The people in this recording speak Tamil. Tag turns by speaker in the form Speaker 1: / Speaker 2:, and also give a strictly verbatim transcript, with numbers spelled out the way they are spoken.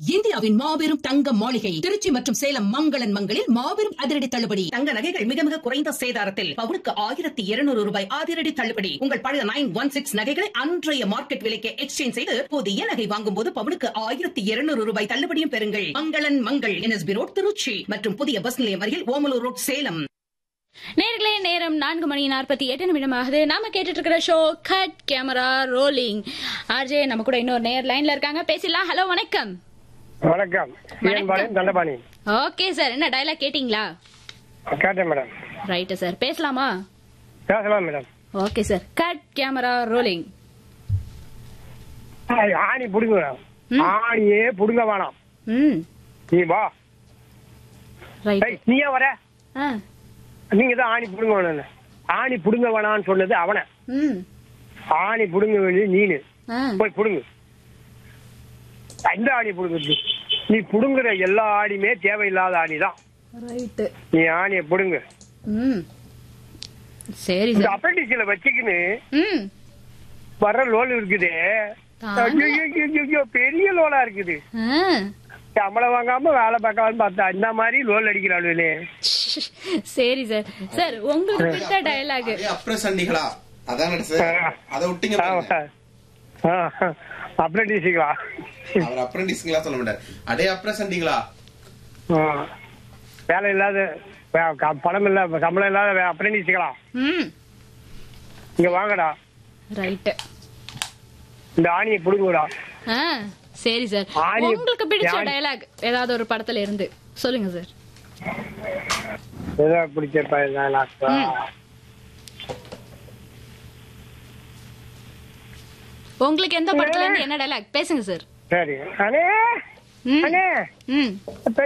Speaker 1: இந்தியாவின் மாபெரும் தங்க மாளிகை திருச்சி மற்றும் சேலம் மங்களன் மங்களில் மாபெரும் அதிரடி தள்ளுபடி. தங்க நகைகள் மிக மிக குறைந்த சேதாரத்தில் பவுனுக்கு ஆயிரத்தி இருநூறு ரூபாய் அதிரடி தள்ளுபடி. உங்கள் பழைய நைன் ஒன் சிக்ஸ் நகைகளை அன்றைய மார்க்கெட் விலைக்கு எக்ஸ்சேஞ்ச் செய்து புதிய நகை வாங்கும் போது பவுனுக்கு ஆயிரத்தி இருநூறு ரூபாய் தள்ளுபடியும் பெறுங்கள். மங்களன் மங்கள் என்எஸ்பி ரோட் திருச்சி மற்றும் புதிய பஸ் நிலையம் அருகில் ஓமலூர் ரோட் சேலம்.
Speaker 2: நேர்களே, நேரம் நான்கு மணி நாற்பத்தி எட்டு நிமிடமாகுது. நாம கேட்டுட்டு இருக்கிற show cut camera rolling. RJ நம்ம கூட இன்னொரு நேர் லைன்ல இருக்காங்க, பேசிடலாம். ஹலோ, வணக்கம்.
Speaker 3: வணக்கம். தண்டபாணி.
Speaker 2: ஓகே சார், என்ன டயலாக் கேட்டீங்களா?
Speaker 3: கேட்டேன் மேடம்.
Speaker 2: ரைட் சார், பேசலாமா?
Speaker 3: பேசலாம் madam.
Speaker 2: Okay sir, cut camera rolling.
Speaker 3: ஆணி புடுங்க மேடம். ஆணியே புடுங்க வேணாம்.
Speaker 2: ம்,
Speaker 3: நீ வா.
Speaker 2: ரைட்.
Speaker 3: நீயே வர.
Speaker 2: ஆ,
Speaker 3: நீங்க தான் ஆணி புடுங்க வேணும். ஆணி புடுங்க வேணாம்னு சொன்னது அவன.
Speaker 2: ம்,
Speaker 3: ஆணி புடுங்க வேண்டியது நீனு.
Speaker 2: ஆ,
Speaker 3: போய் புடுங்க. எந்த ஆணி புடுங்குறது? நீ புடுங்குற எல்லா ஆணியுமே தேவையில்லாத ஆணிதான்.
Speaker 2: ரைட்.
Speaker 3: நீ ஆணியை புடுங்க.
Speaker 2: ம், சரி
Speaker 3: இந்த
Speaker 2: சார்.
Speaker 3: அப்ரெண்டிஸ்ல வச்சுக்கின்னு
Speaker 2: ம்,
Speaker 3: வர்ற லோல் இருக்குது. ஐயோ, ஐயோ, ஐயோ, பெரிய லோலா இருக்குது.
Speaker 2: ஆ,
Speaker 3: சம்பளம் வாங்காம வேலை பார்க்காம பார்த்தா இந்த மாதிரி லோல் அடிக்கிறாளே.
Speaker 2: சரி சார். சார், உங்களுக்கு பிடிச்ச டயலாக்?
Speaker 4: அப்ரசண்டிகளா அதானே சார்? அத விட்டீங்க பாருங்க.
Speaker 3: அப்ரெண்டிஸ்களா?
Speaker 4: அவர் அப்ரெண்டிஸ்களா சொல்ல மாட்டார். அடே அப்ரசண்டிகளா.
Speaker 3: வேலை இல்லாத பணம் இல்ல சம்பளம் இல்லாத அப்ரெண்டிஸ்களா?
Speaker 2: ம்,
Speaker 3: இங்க வாங்கடா.
Speaker 2: ரைட்.
Speaker 3: இந்த ஆணியை புடுங்கடா.
Speaker 2: ஆ, சரி சார்.
Speaker 3: ஆணி-
Speaker 2: உங்களுக்கு பிடிச்ச
Speaker 3: ஆணி-
Speaker 2: டயலாக் ஏதாவது ஒரு படத்துல இருந்து சொல்லுங்க சார்.
Speaker 3: ஏதோ பிடிச்ச dialogue.
Speaker 2: ம். உங்களுக்கு எந்த படத்துல இருந்து என்ன டயலாக் பேசுங்க சார்.
Speaker 3: சரி. அண்ணே
Speaker 2: ம்,
Speaker 3: அண்ணே
Speaker 2: ம்.